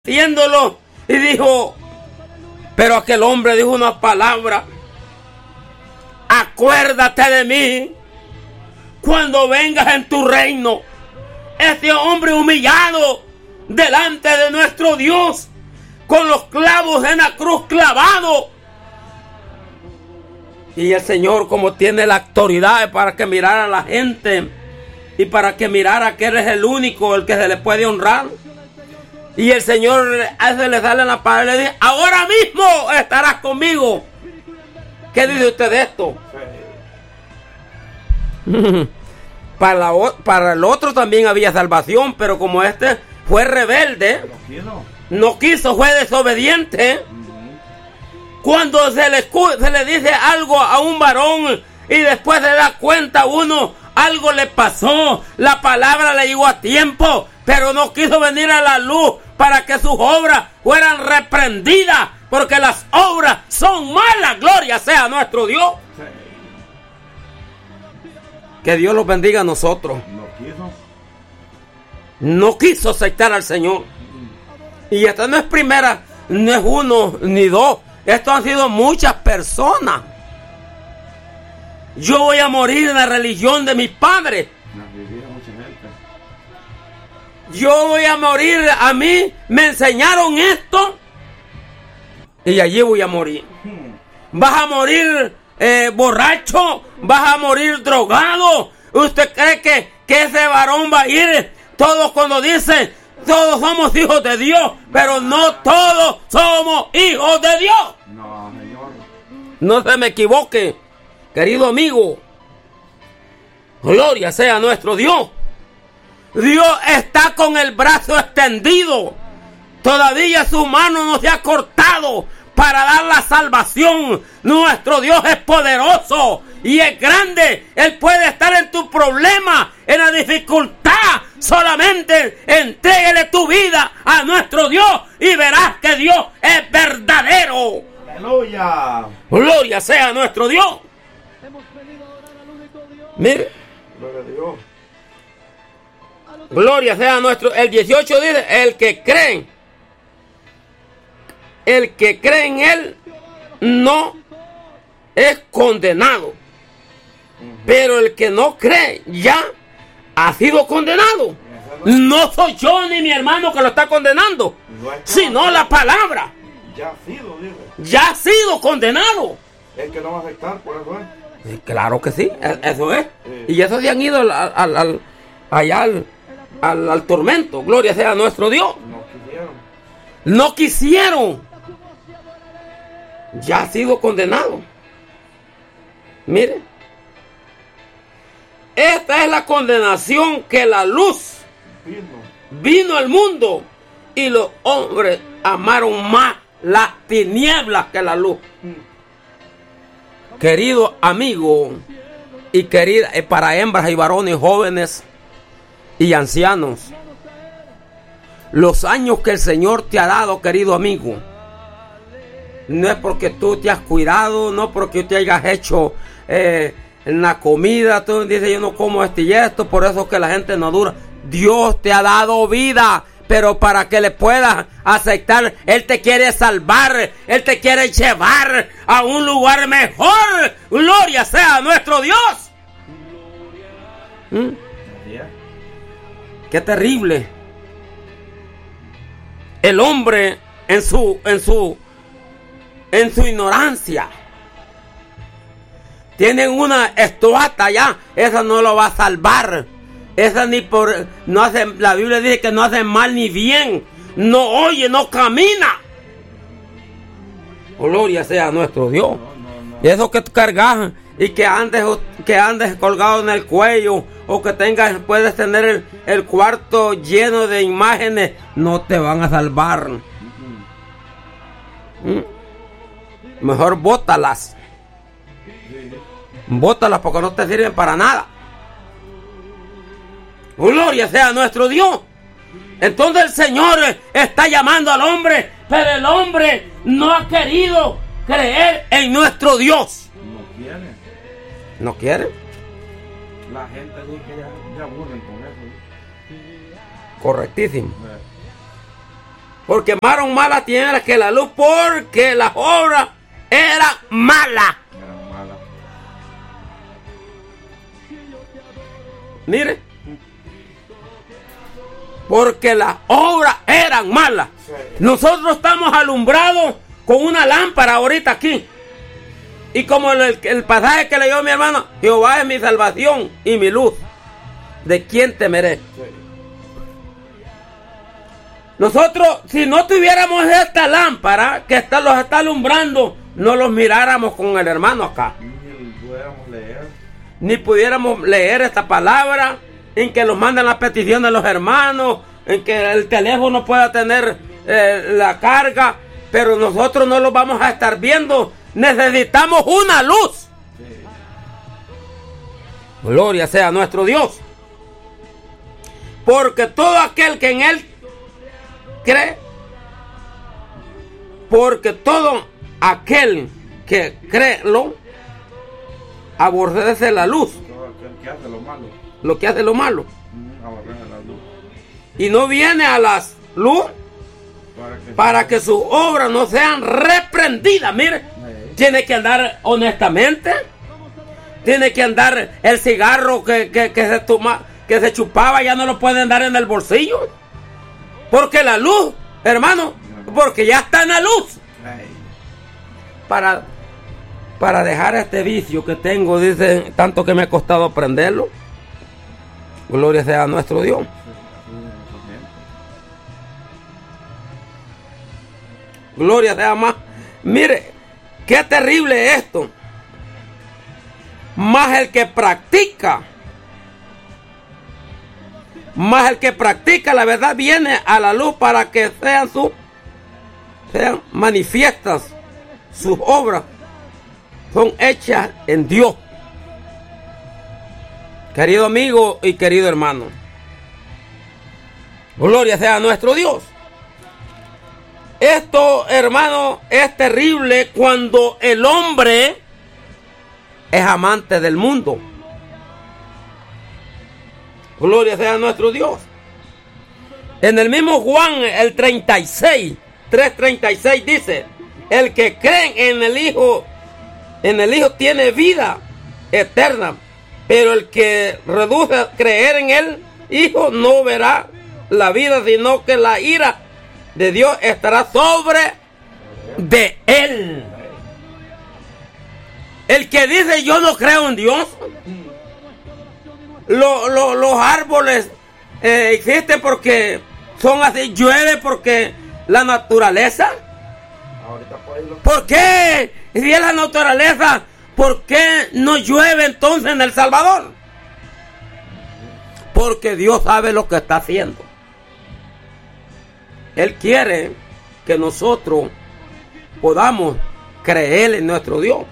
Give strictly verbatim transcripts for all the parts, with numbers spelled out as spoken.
Viéndolo, y dijo, pero aquel hombre dijo una palabra: acuérdate de mí cuando vengas en tu reino. Este hombre humillado delante de nuestro Dios, con los clavos en la cruz clavado, y el Señor, como tiene la autoridad para que mirara a la gente y para que mirara que Él es el único el que se le puede honrar, y el Señor hace, le sale en la palabra y le dice: ahora mismo estarás conmigo. ¿Qué dice usted de esto? Para, la, para el otro también había salvación, pero como este fue rebelde, no quiso, fue desobediente. Cuando se le, se le dice algo a un varón y después se da cuenta uno, algo le pasó, la palabra le llegó a tiempo, pero no quiso venir a la luz para que sus obras fueran reprendidas, porque las obras son malas. Gloria sea a nuestro Dios. Sí. Que Dios los bendiga a nosotros. No quiso. No quiso aceptar al Señor. Y esta no es primera, no es uno ni dos. Esto han sido muchas personas. Yo voy a morir en la religión de mis padres. Yo voy a morir, a mí me enseñaron esto y allí voy a morir. Vas a morir eh, borracho, vas a morir drogado. ¿Usted cree que, que ese varón va a ir? Todos cuando dicen, todos somos hijos de Dios, pero no todos somos hijos de Dios. No, Señor. No se me equivoque, querido amigo. Gloria sea a nuestro Dios. Dios está con el brazo extendido. Todavía su mano no se ha cortado para dar la salvación. Nuestro Dios es poderoso y es grande. Él puede estar en tu problema, en la dificultad. Solamente entréguele tu vida a nuestro Dios y verás que Dios es verdadero. Aleluya. Gloria sea a nuestro Dios. Mire. Gloria a Dios. Gloria sea a nuestro. El dieciocho dice: el que cree, el que cree en Él no es condenado. Uh-huh. Pero el que no cree ya ha sido condenado. No soy yo ni mi hermano que lo está condenando, sino la palabra. Ya ha sido, dice. Ya ha sido condenado. El que no va a aceptar, por eso es. Claro que sí, eso es. Sí. Y esos se han ido al, al, al, allá al, al, al tormento. Gloria sea a nuestro Dios. No quisieron. No quisieron. Ya ha sido condenado. Mire. Esta es la condenación, que la luz vino, vino al mundo y los hombres amaron más las tinieblas que la luz. Mm. Querido amigo y querida, para hembras y varones, jóvenes y ancianos, los años que el Señor te ha dado, querido amigo, no es porque tú te has cuidado, no porque te hayas hecho eh, en la comida, tú dices: yo no como esto y esto, por eso es que la gente no dura. Dios te ha dado vida, pero para que le puedas aceptar, Él te quiere salvar, Él te quiere llevar a un lugar mejor. Gloria sea a nuestro Dios. ¿Mm? Qué terrible. El hombre en su, en su, en su ignorancia. Tienen una estuata ya, esa no lo va a salvar. Esa ni por, no hace, la Biblia dice que no hace mal ni bien, no oye, no camina. Gloria sea a nuestro Dios. No, no, no. Y eso que tú cargas y que andes, que andes colgado en el cuello, o que tengas, puedes tener el, el cuarto lleno de imágenes, no te van a salvar. Uh-huh. ¿Mm? Mejor bótalas. Bótalas porque no te sirven para nada. Gloria sea a nuestro Dios. Entonces el Señor está llamando al hombre, pero el hombre no ha querido creer en nuestro Dios. No quiere. ¿No quiere? La gente dice que ya, ya aburren con eso. Correctísimo. Porque amaron más las tinieblas que la luz, porque las obras eran malas. Eran malas. Mire. Porque las obras eran malas. Sí. Nosotros estamos alumbrados con una lámpara ahorita aquí. Y como el, el pasaje que leyó mi hermano, Jehová es mi salvación y mi luz. ¿De quién temeré? Sí. Nosotros, si no tuviéramos esta lámpara que está, los está alumbrando, no los miráramos con el hermano acá. Ni pudiéramos leer. Ni pudiéramos leer esta palabra, en que nos mandan la petición de los hermanos, en que el teléfono pueda tener eh, la carga, pero nosotros no lo vamos a estar viendo. Necesitamos una luz. Sí. Gloria sea a nuestro Dios. Porque todo aquel que en Él cree, porque todo aquel que cree lo aborrece la luz, Todo aquel que hace lo malo, lo que hace lo malo, mm, aborrece la luz. y no viene a la luz Para que, para que sus obras no sean reprendidas. Mire, Sí. tiene que andar honestamente, tiene que andar el cigarro que, que, que se toma, que se chupaba, ya no lo pueden dar en el bolsillo, porque la luz, hermano, porque ya está en la luz. Ay, Para, para dejar este vicio que tengo, dice, tanto que me ha costado aprenderlo. Gloria sea a nuestro Dios. sí, así es mucha gente. Gloria sea más. Mire, qué terrible esto. Más el que practica, más el que practica la verdad viene a la luz para que sean sus, sean manifiestas sus obras, son hechas en Dios. Querido amigo y querido hermano, gloria sea a nuestro Dios. Esto, hermano, es terrible cuando el hombre es amante del mundo. Gloria sea a nuestro Dios. En el mismo Juan, el treinta y seis, tres treinta y seis dice: el que cree en el Hijo, en el Hijo tiene vida eterna, pero el que reduce a creer en el Hijo no verá la vida, sino que la ira de Dios estará sobre de él. El que dice yo no creo en Dios, lo, lo, los árboles eh, existen porque son así, llueve porque la naturaleza. Ahorita por ahí lo ¿Por qué? Si es la naturaleza, ¿por qué no llueve entonces en El Salvador? Porque Dios sabe lo que está haciendo. Él quiere que nosotros podamos creer en nuestro Dios.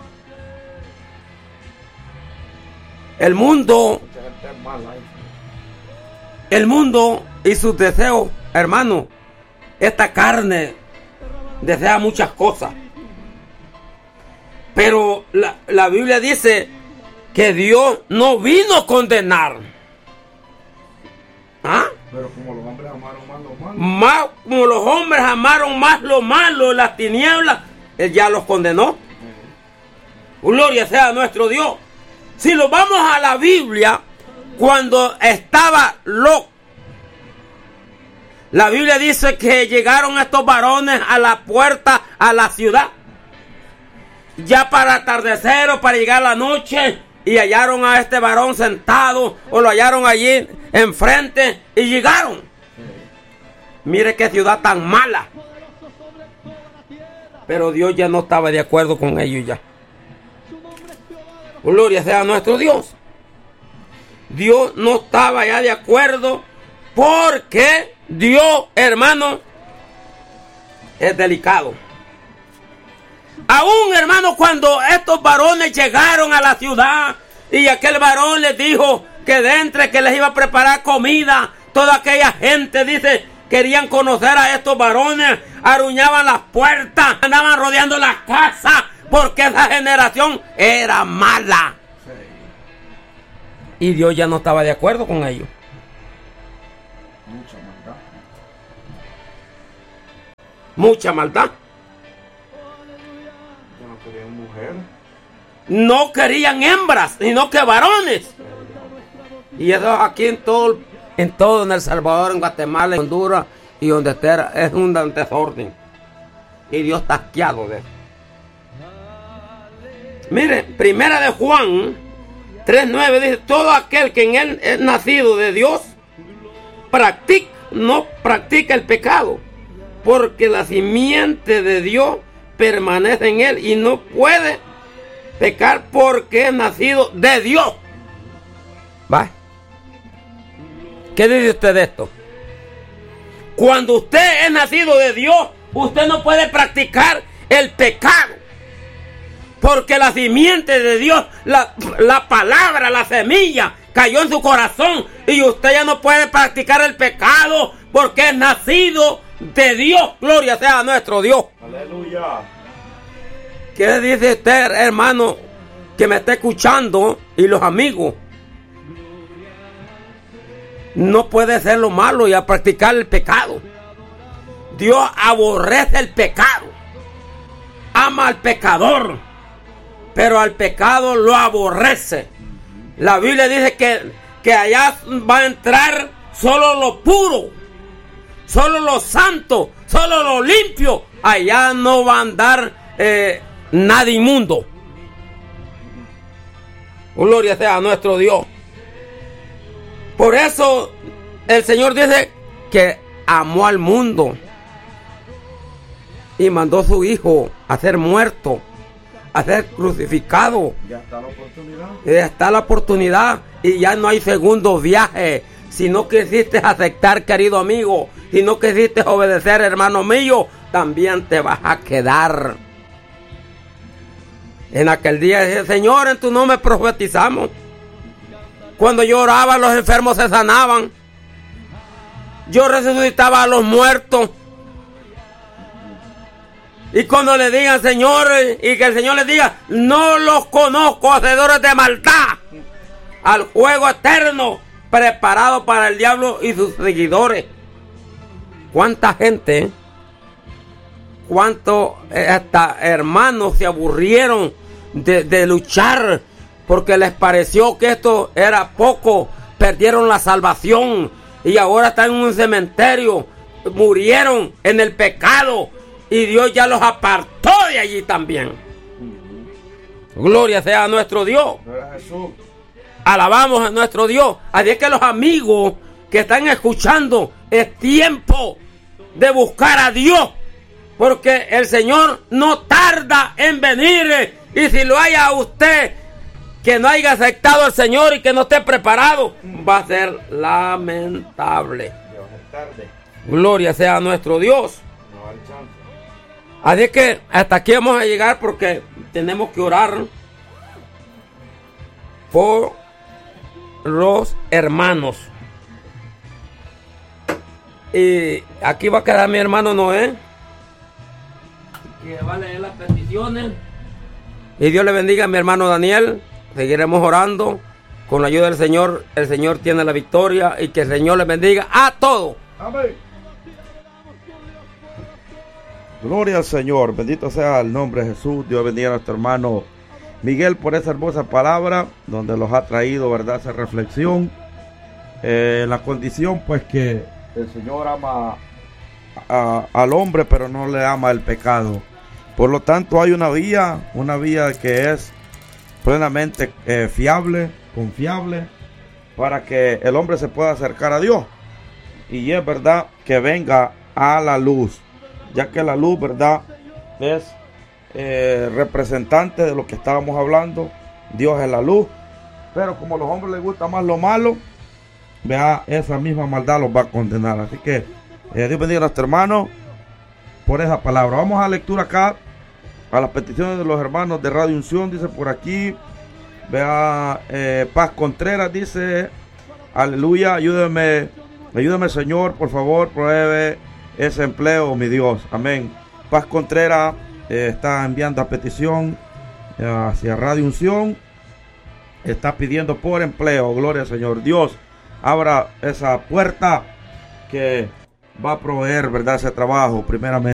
El mundo, mucha gente es mala. Ahí. el mundo y sus deseos, hermano, esta carne desea muchas cosas. Pero la, la Biblia dice que Dios no vino a condenar. ¿Ah? Pero como los hombres amaron más lo malo, Más, como los hombres amaron más lo malo, las tinieblas, Él ya los condenó. Gloria sea a nuestro Dios. Si lo vamos a la Biblia, cuando estaba Lot, la Biblia dice que llegaron estos varones a la puerta a la ciudad, ya para atardecer o para llegar la noche, y hallaron a este varón sentado, o lo hallaron allí enfrente, y llegaron. Mire qué ciudad tan mala. Pero Dios ya no estaba de acuerdo con ellos ya. Gloria sea a nuestro Dios. Dios no estaba ya de acuerdo, porque Dios, hermano, es delicado. Aún, hermano, cuando estos varones llegaron a la ciudad y aquel varón les dijo que de entre que les iba a preparar comida, toda aquella gente, dice, querían conocer a estos varones, aruñaban las puertas, andaban rodeando las casas, porque esa generación era mala. Y Dios ya no estaba de acuerdo con ellos. mucha maldad. mucha maldad. Ya no querían mujeres. No querían hembras, sino que varones. Y eso aquí en todo, en todo, en El Salvador, en Guatemala, en Honduras y donde esté, es un desorden. Y Dios está asqueado de eso. Mire, primera de Juan tres nueve dice: todo aquel que en él es nacido de Dios practica, no practica el pecado, porque la simiente de Dios permanece en él y no puede pecar porque es nacido de Dios. ¿Va? ¿Qué dice usted de esto? Cuando usted es nacido de Dios, usted no puede practicar el pecado, porque la simiente de Dios, la, la palabra, la semilla, cayó en su corazón y usted ya no puede practicar el pecado porque es nacido de Dios. Gloria sea a nuestro Dios. Aleluya. ¿Qué dice usted, hermano, que me está escuchando, y los amigos? No puede ser lo malo y a practicar el pecado. Dios aborrece el pecado, ama al pecador, pero al pecado lo aborrece. La Biblia dice que, que allá va a entrar solo lo puro, solo lo santo, solo lo limpio. Allá no va a andar eh, nada inmundo. Gloria sea a nuestro Dios. Por eso el Señor dice que amó al mundo y mandó a su Hijo a ser muerto, a ser crucificado. Ya está la oportunidad. Ya está la oportunidad y ya no hay segundo viaje. Si no quisiste aceptar, querido amigo, si no quisiste obedecer, hermano mío, también te vas a quedar. En aquel día dije: Señor, en tu nombre profetizamos. Cuando yo oraba, los enfermos se sanaban. Yo resucitaba a los muertos. Y cuando le digan, Señor, y que el Señor les diga: no los conozco, hacedores de maldad, al juego eterno preparado para el diablo y sus seguidores. ¿Cuánta gente, cuántos eh, hasta hermanos se aburrieron de, de luchar porque les pareció que esto era poco? Perdieron la salvación y ahora están en un cementerio. Murieron en el pecado y Dios ya los apartó de allí también. Gloria sea a nuestro Dios. Gloria a Jesús. Alabamos a nuestro Dios. Así es que los amigos que están escuchando, es tiempo de buscar a Dios, porque el Señor no tarda en venir. Y si lo haya usted que no haya aceptado al Señor y que no esté preparado, va a ser lamentable. Dios es tarde. Gloria sea a nuestro Dios. No hay chance. Así es que hasta aquí vamos a llegar, porque tenemos que orar por los hermanos. Y aquí va a quedar mi hermano Noé, que va a leer las peticiones. Y Dios le bendiga a mi hermano Daniel. Seguiremos orando con la ayuda del Señor. El Señor tiene la victoria, y que el Señor le bendiga a todos. Amén. Gloria al Señor, bendito sea el nombre de Jesús. Dios bendiga a nuestro hermano Miguel por esa hermosa palabra, donde los ha traído, verdad, esa reflexión. Eh, la condición, pues, que el Señor ama a, al hombre, pero no le ama el pecado. Por lo tanto, hay una vía, una vía que es plenamente eh, fiable, confiable, para que el hombre se pueda acercar a Dios. Y es verdad que venga a la luz, ya que la luz, verdad, es eh, representante de lo que estábamos hablando. Dios es la luz, pero como a los hombres les gusta más lo malo, vea, esa misma maldad los va a condenar. Así que eh, Dios bendiga a nuestro hermano por esa palabra. Vamos a lectura acá a las peticiones de los hermanos de Radio Unción. Dice por aquí, vea, eh, Paz Contreras dice: aleluya, ayúdeme, ayúdame Señor, por favor, pruebe ese empleo, mi Dios. Amén. Paz Contreras eh, está enviando a petición eh, hacia Radio Unción. Está pidiendo por empleo. Gloria al Señor. Dios abra esa puerta que va a proveer, verdad, ese trabajo primeramente.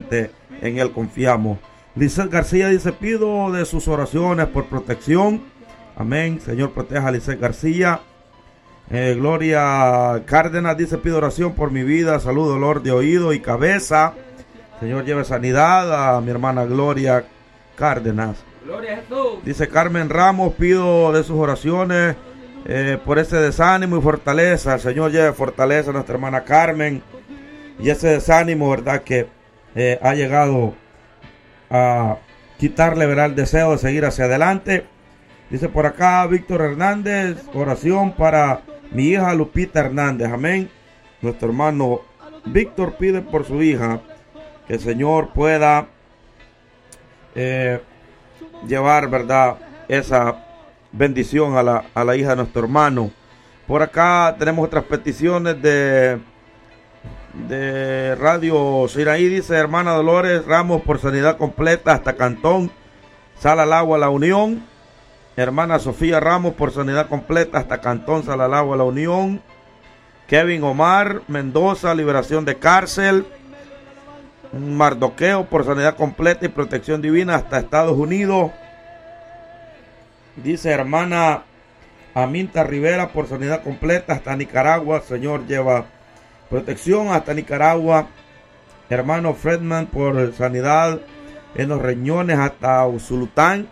solamente en Él confiamos. Lisset García dice, pido de sus oraciones por protección. Amén. Señor, proteja a Lisset García. Eh, Gloria Cárdenas dice, pido oración por mi vida, salud, dolor de oído y cabeza. Señor, lleve sanidad a mi hermana Gloria Cárdenas. Gloria a Jesús. Dice Carmen Ramos, pido de sus oraciones eh, por ese desánimo y fortaleza. El Señor lleve fortaleza a nuestra hermana Carmen. Y ese desánimo, ¿verdad? Que eh, ha llegado a quitarle, ¿verdad?, el deseo de seguir hacia adelante. Dice por acá Víctor Hernández, oración para mi hija Lupita Hernández. Amén. Nuestro hermano Víctor pide por su hija que el Señor pueda eh, llevar, ¿verdad?, esa bendición a la, a la hija de nuestro hermano. Por acá tenemos otras peticiones de de Radio Sinaí. Dice hermana Dolores Ramos por sanidad completa hasta Cantón, Salalagua, La Unión. Hermana Sofía Ramos por sanidad completa hasta Cantón, Salalagua, La Unión. Kevin Omar Mendoza, liberación de cárcel. Mardoqueo por sanidad completa y protección divina hasta Estados Unidos. Dice hermana Aminta Rivera por sanidad completa hasta Nicaragua. Señor, lleva protección hasta Nicaragua. Hermano Fredman por sanidad en los riñones hasta Usulután.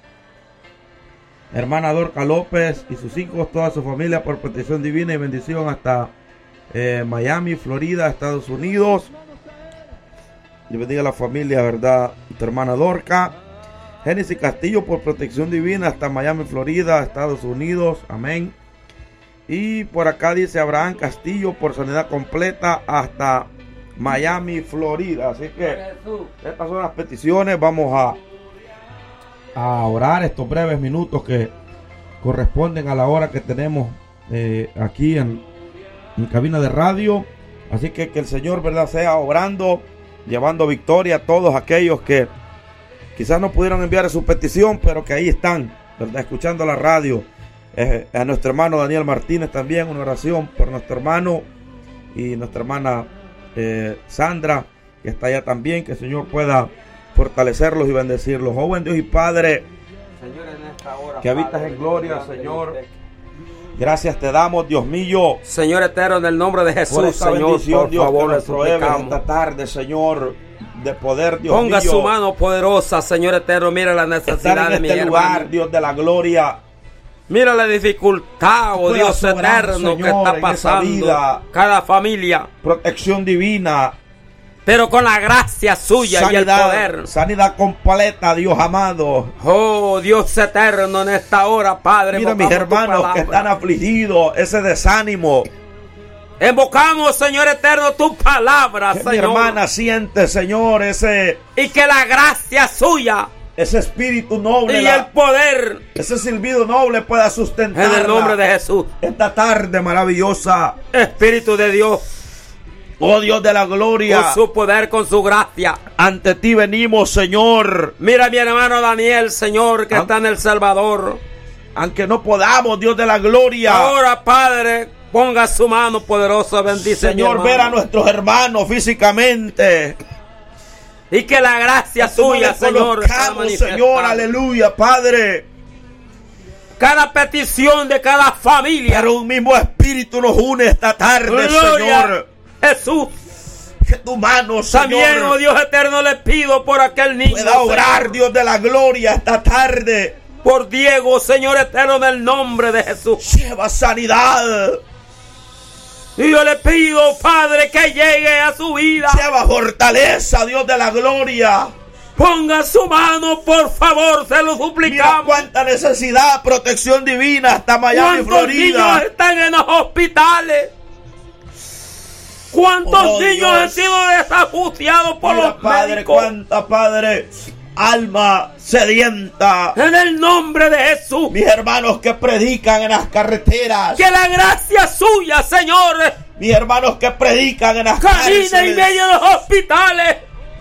Hermana Dorca López y sus hijos, toda su familia por protección divina y bendición hasta eh, Miami, Florida, Estados Unidos. Dios bendiga a la familia, ¿verdad? Tu hermana Dorca. Génesis Castillo por protección divina hasta Miami, Florida, Estados Unidos. Amén. Y por acá dice Abraham Castillo por sanidad completa hasta Miami, Florida. Así que estas son las peticiones. Vamos a, a orar estos breves minutos que corresponden a la hora que tenemos eh, aquí en, en cabina de radio. Así que que el Señor, ¿verdad?, sea obrando, llevando victoria a todos aquellos que quizás no pudieron enviar su petición, pero que ahí están, ¿verdad?, escuchando la radio. Eh, a nuestro hermano Daniel Martínez también una oración por nuestro hermano y nuestra hermana eh, Sandra, que está allá también, que el Señor pueda fortalecerlos y bendecirlos. Oh buen Dios y Padre, Señor, en esta hora, que habitas en gloria, Señor, gracias te damos, Dios mío, Señor eterno, en el nombre de Jesús, por esta Señor, bendición, por Dios, favor, que le nos prohíbe suplicamos. esta tarde, Señor, de poder, Dios Ponga mío, su mano poderosa, Señor eterno. Mira la estar necesidad en de mi este hermano. lugar, Dios de la gloria. Mira la dificultad, oh Pueda Dios sobrar, eterno, Señor, que está en esa pasando vida. cada familia. Protección divina, Pero con la gracia suya y el sanidad, poder. sanidad completa, Dios amado. Oh Dios eterno, en esta hora, Padre. Mira mis invocamos tu hermanos que palabra. están afligidos, ese desánimo Invocamos, Señor eterno, tu palabra, que mi Señor. hermana siente, Señor, ese, Y que la gracia suya ese espíritu noble, y la- el poder, ese silbido noble pueda sustentar en el nombre de Jesús. esta tarde maravillosa. Espíritu de Dios, Oh Dios de la gloria, con su poder, con su gracia. ante ti venimos, Señor, Mira a mi hermano Daniel, Señor, que Ah. está en El Salvador. aunque no podamos, Dios de la gloria, Ahora, Padre, ponga su mano poderosa, bendice Señor, mi ver a hermano. nuestros hermanos físicamente. Y que la gracia suya, Señor, Señor, sea Señor, manifestada. aleluya, Padre. Cada petición de cada familia. Pero un mismo espíritu nos une esta tarde, Gloria Señor. a Jesús. Que tu mano, También, Señor, oh Dios eterno, le pido por aquel niño, pueda obrar, Señor. Dios de la gloria, esta tarde. Por Diego, Señor eterno, en el nombre de Jesús. Lleva sanidad, Y yo le pido, Padre, que llegue a su vida. lleva fortaleza, Dios de la gloria. Ponga su mano, por favor, se lo Mira suplicamos. cuánta necesidad, protección divina hasta Miami, ¿Cuántos niños Florida. están en los hospitales? ¿Cuántos Oh, niños Dios. han sido desahuciados por Mira, los Padre, médicos? cuánta, Padre, alma sedienta. En el nombre de Jesús. Mis hermanos que predican en las carreteras. Que la gracia suya, Señor, Mis hermanos que predican en las camine en cárceles. medio de los hospitales.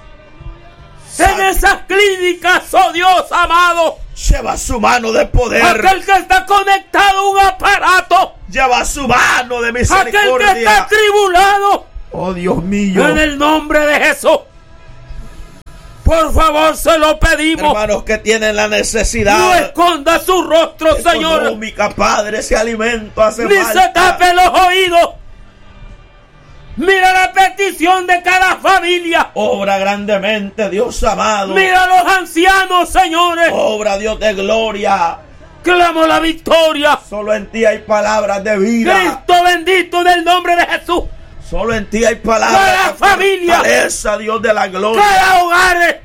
En esas clínicas, oh Dios amado. Lleva su mano de poder. Aquel que está conectado a un aparato. Lleva su mano de Aquel que está misericordia. tribulado. Oh Dios mío. En el nombre de Jesús. Por favor, se lo pedimos. Hermanos que tienen la necesidad. No esconda su rostro, Señor. Económica, Padre, ese alimento hace Ni falta. se tape los oídos. Mira la petición de cada familia. Obra grandemente, Dios amado. Mira a los ancianos, señores. Obra, Dios de gloria. Clamo la victoria. Solo en ti hay palabras de vida. Cristo bendito en el nombre de Jesús. Solo en ti hay palabras Cada de familia. fortaleza, Dios de la gloria. Cada hogar.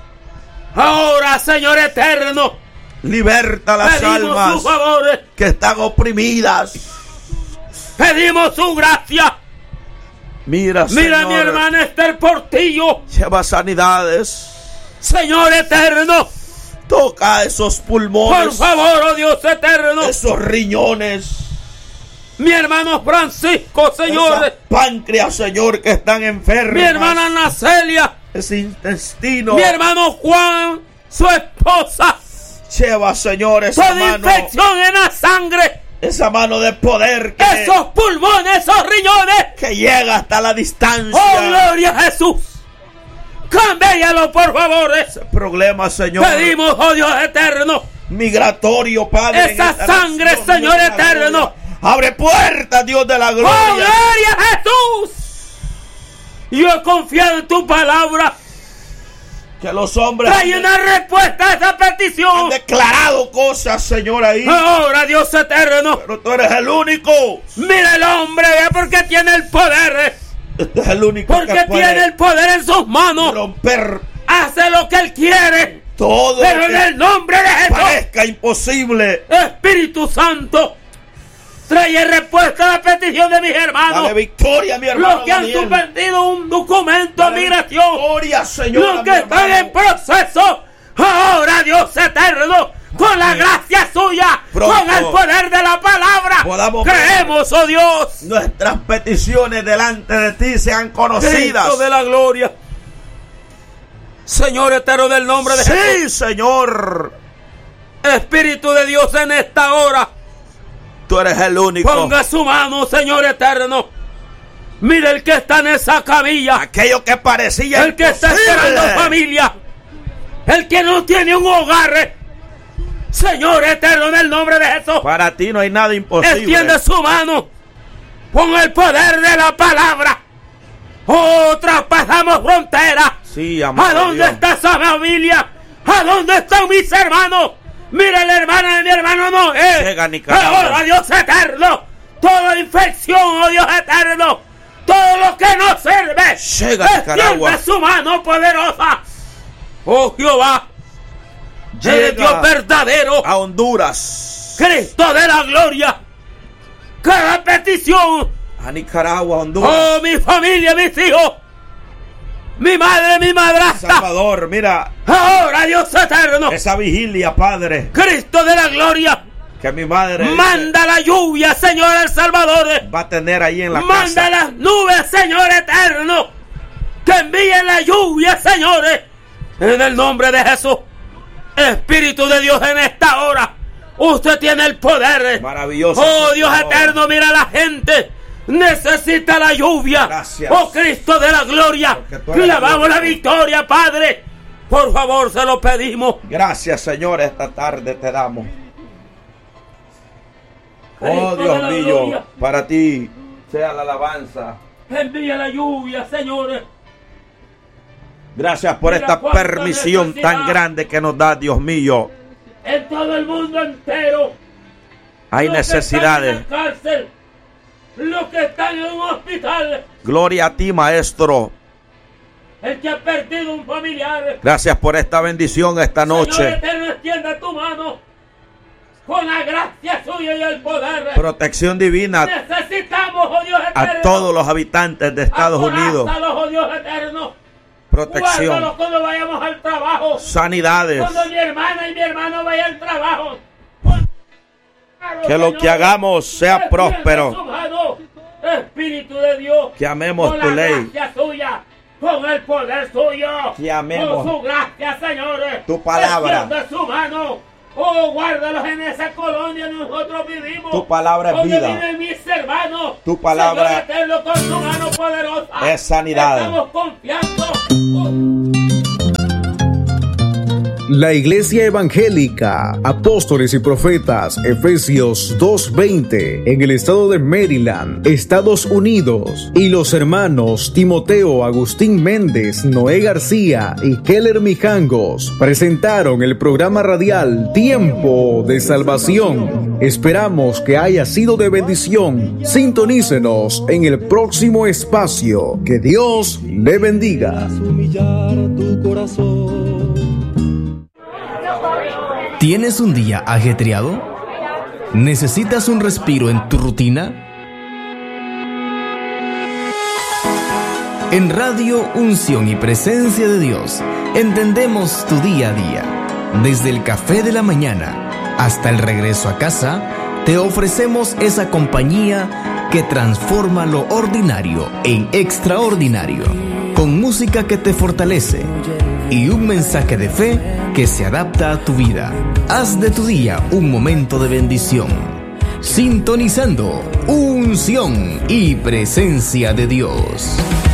Ahora, Señor eterno, Liberta las pedimos almas sus favores. que están oprimidas. Pedimos su gracia. Mira, Mira Señor, a mi hermana Esther Portillo. lleva sanidades. Señor eterno, Toca esos pulmones. por favor, oh Dios eterno. Esos riñones. Mi hermano Francisco, Señor. Esas páncreas, Señor, que están enfermas. Mi hermana Nacelia. Ese intestino. Mi hermano Juan, su esposa. Lleva, Señor, esa Toda mano. infección en la sangre. Esa mano de poder que, Esos pulmones, esos riñones. que llega hasta la distancia. Oh, gloria a Jesús. Cámbialo, por favor. Ese problema, Señor. Pedimos, oh Dios eterno. Migratorio, Padre. Esa en esta sangre, nación, Señor Dios de la eterno. gloria. Abre puertas, Dios de la Oh, gloria. gloria a Jesús. Yo he confiado en tu palabra. Que los hombres Trae han, una respuesta a esa han petición. declarado cosas, Señor, ahí. Ahora, Dios eterno. Pero tú eres el único. Mira el hombre, ¿eh? Porque tiene el poder. Este es el único Porque que puede tiene el poder en sus manos. romper Hace lo que él quiere. todo Pero lo en que el nombre de Jesús. parezca imposible. Espíritu Santo, trae respuesta a la petición de mis hermanos. Dale victoria, mi hermano Los que han Daniel. suspendido un documento de Dale migración. victoria, Señor, Los a que mi están hermano. en proceso. Ahora, Dios eterno, con la gracia suya, Pronto con el poder de la palabra, podamos ver creemos, oh Dios, nuestras peticiones delante de ti sean conocidas. Cristo de la gloria. Señor eterno, del nombre de Jesús. Sí, Señor. Espíritu de Dios, en esta hora, Tú eres el único. ponga su mano, Señor eterno. Mire el que está en esa camilla. Aquello que parecía El que está imposible. esperando familia. El que no tiene un hogar. Señor eterno, en el nombre de Jesús. Para ti no hay nada imposible. Extiende su mano. Con el poder de la palabra. Oh, traspasamos fronteras. Sí, amado ¿A dónde Dios. está esa familia? ¿A dónde están mis hermanos? Mira la hermana de mi hermano Noé. Llega a Nicaragua. Ahora, Dios eterno. Toda infección, oh Dios eterno. Todo lo que no sirve. Llega a Nicaragua. Extiende su mano poderosa. Oh Jehová. Llega Eres Dios verdadero. a Honduras. Cristo de la gloria. Cada petición. A Nicaragua, Honduras. Oh, mi familia, mis hijos. Mi madre, mi madrastra. Salvador, mira. Ahora, Dios eterno. Esa vigilia, Padre. Cristo de la gloria. Que mi madre dice, Manda la lluvia, Señor El Salvador. va a tener ahí en la Manda casa. las nubes, Señor eterno. Que envíen la lluvia, señores. En el nombre de Jesús. Espíritu de Dios, en esta hora. Usted tiene el poder. Maravilloso. Oh, Dios Señor. eterno, mira a la gente. Necesita la lluvia. Gracias. Oh, Cristo de la gloria. Porque tú eres Clamamos Dios. la victoria, Padre. Por favor, se lo pedimos. Gracias, Señor, esta tarde te damos. Oh, Cristo de Dios la mío, gloria. para ti sea la alabanza. Envía la lluvia, señores. Gracias por Mira esta cuánta permisión necesidad. tan grande que nos da, Dios mío. En todo el mundo entero. Hay Los necesidades. que están en la cárcel, los que están en un hospital, Gloria a ti, Maestro. el que ha perdido un familiar. Gracias por esta bendición esta Señor noche. eterno, extienda tu mano con la gracia suya y el poder. Protección divina Necesitamos, oh Dios eterno, a todos los habitantes de Estados Unidos. acorázalos, oh Dios eterno. Protección, Guárdalos cuando vayamos al trabajo. sanidades. Cuando mi hermana y mi hermano vayan al trabajo. Que lo que hagamos sea próspero. Su mano, Espíritu de Dios. Que amemos con tu la ley. gracia suya, con el poder suyo. Que amemos con su gracia, señores. tu palabra. Extienda su mano. Oh, guárdalos en esa colonia donde nosotros vivimos. Tu palabra es donde vida. viven mis hermanos. Tu palabra Señor eterno, con su mano poderosa. es sanidad. Estamos confiando. Oh. la Iglesia Evangélica Apóstoles y Profetas Efesios dos veinte en el estado de Maryland, Estados Unidos, y los hermanos Timoteo Agustín Méndez, Noé García y Keller Mijangos presentaron el programa radial Tiempo de Salvación. Esperamos que haya sido de bendición. Sintonícenos en el próximo espacio. Que Dios le bendiga. ¿Tienes un día ajetreado? ¿Necesitas un respiro en tu rutina? En Radio Unción y Presencia de Dios entendemos tu día a día. Desde el café de la mañana hasta el regreso a casa, te ofrecemos esa compañía que transforma lo ordinario en extraordinario, con música que te fortalece y un mensaje de fe que se adapta a tu vida. Haz de tu día un momento de bendición, sintonizando Unción y Presencia de Dios.